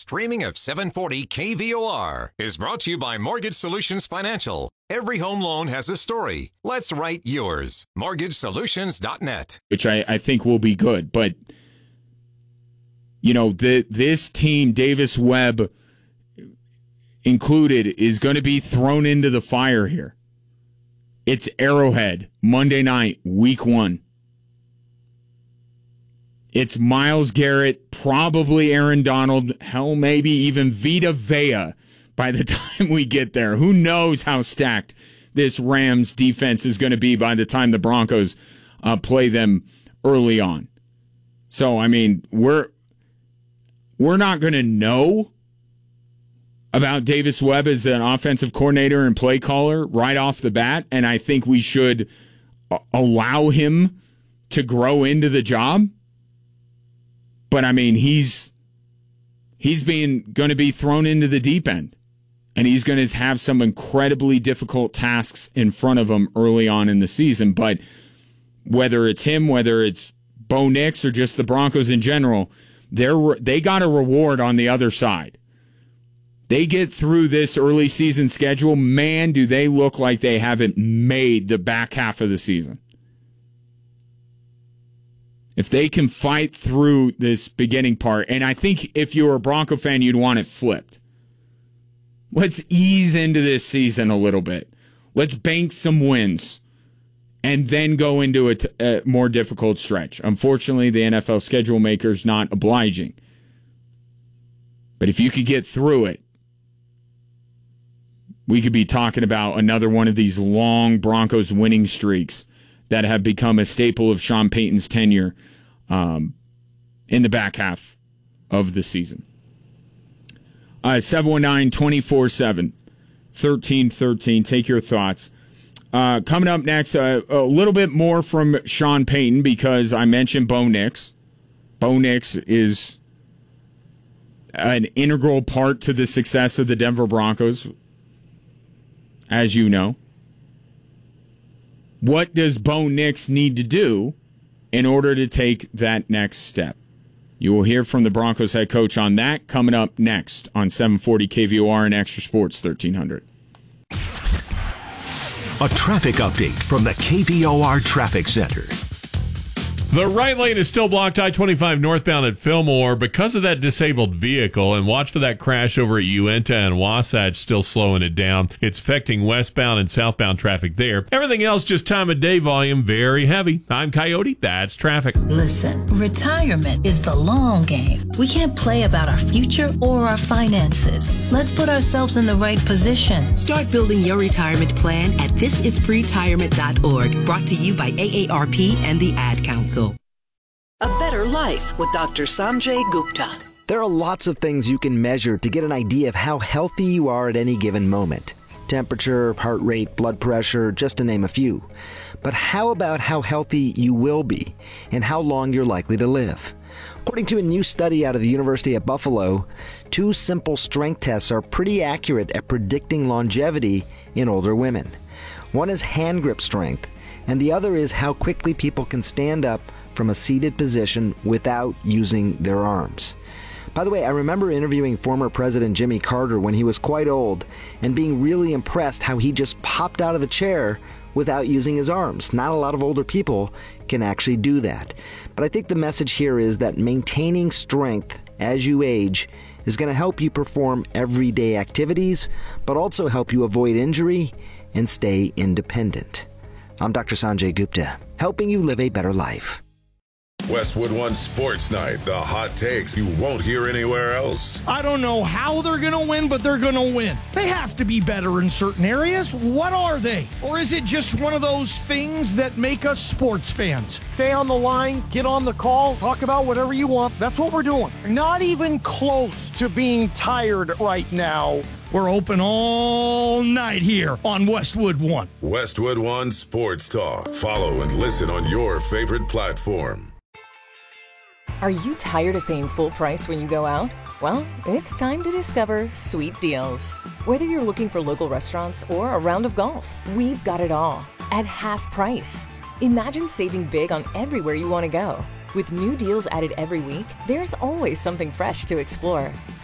streaming of 740 KVOR is brought to you by Mortgage Solutions Financial. Every home loan has a story. Let's write yours. MortgageSolutions.net. Which I think will be good. But, you know, this team, Davis Webb included, is going to be thrown into the fire here. It's Arrowhead, Monday night, week 1. It's Myles Garrett, probably Aaron Donald, hell, maybe even Vita Vea by the time we get there. Who knows how stacked this Rams defense is going to be by the time the Broncos play them early on. So, I mean, we're not going to know about Davis Webb as an offensive coordinator and play caller right off the bat, and I think we should allow him to grow into the job. But, I mean, he's going to be thrown into the deep end, and he's going to have some incredibly difficult tasks in front of him early on in the season. But whether it's him, whether it's Bo Nix, or just the Broncos in general, they got a reward on the other side. They get through this early season schedule, man, do they look like they haven't made the back half of the season. If they can fight through this beginning part, and I think if you're a Bronco fan, you'd want it flipped. Let's ease into this season a little bit. Let's bank some wins and then go into a more difficult stretch. Unfortunately, the NFL schedule maker's not obliging. But if you could get through it, we could be talking about another one of these long Broncos winning streaks that have become a staple of Sean Payton's tenure in the back half of the season. 719-247-1313. Take your thoughts. Coming up next, a little bit more from Sean Payton because I mentioned Bo Nix. Bo Nix is an integral part to the success of the Denver Broncos, as you know. What does Bo Nix need to do in order to take that next step? You will hear from the Broncos head coach on that coming up next on 740 KVOR and Extra Sports 1300. A traffic update from the KVOR Traffic Center. The right lane is still blocked I-25 northbound at Fillmore because of that disabled vehicle, and watch for that crash over at Uinta and Wasatch, still slowing it down. It's affecting westbound and southbound traffic there. Everything else, just time of day volume, very heavy. I'm Coyote, that's traffic. Listen, retirement is the long game. We can't play about our future or our finances. Let's put ourselves in the right position. Start building your retirement plan at thisispretirement.org, brought to you by AARP and the Ad Council. A Better Life with Dr. Sanjay Gupta. There are lots of things you can measure to get an idea of how healthy you are at any given moment. Temperature, heart rate, blood pressure, just to name a few. But how about how healthy you will be and how long you're likely to live? According to a new study out of the University at Buffalo, 2 simple strength tests are pretty accurate at predicting longevity in older women. One is hand grip strength, and the other is how quickly people can stand up from a seated position without using their arms. By the way, I remember interviewing former President Jimmy Carter when he was quite old and being really impressed how he just popped out of the chair without using his arms. Not a lot of older people can actually do that. But I think the message here is that maintaining strength as you age is going to help you perform everyday activities, but also help you avoid injury and stay independent. I'm Dr. Sanjay Gupta, helping you live a better life. Westwood One Sports Night, the hot takes you won't hear anywhere else. I don't know how they're going to win, but they're going to win. They have to be better in certain areas. What are they? Or is it just one of those things that make us sports fans? Stay on the line, get on the call, talk about whatever you want. That's what we're doing. Not even close to being tired right now. We're open all night here on Westwood One. Westwood One Sports Talk. Follow and listen on your favorite platform. Are you tired of paying full price when you go out? Well, it's time to discover Sweet Deals. Whether you're looking for local restaurants or a round of golf, we've got it all at half price. Imagine saving big on everywhere you want to go. With new deals added every week, there's always something fresh to explore.